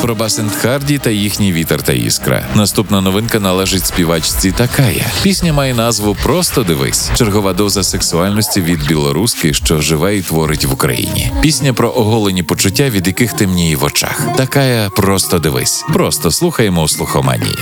Про Басент Харді та їхній «Вітер та іскра». Наступна новинка належить співачці Такая. Пісня має назву «Просто дивись». Чергова доза сексуальності від білоруски, що живе і творить в Україні. Пісня про оголені почуття, від яких темніє в очах. Такая «Просто дивись». Просто слухаємо у слухоманії.